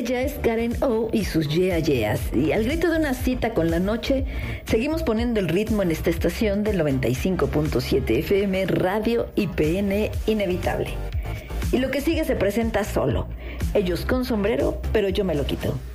Ella es Karen O y sus Yeah Yeahs. Y al grito de una cita con la noche, seguimos poniendo el ritmo en esta estación del 95.7 FM Radio IPN Inevitable. Y lo que sigue se presenta solo. Ellos con sombrero, pero yo me lo quito.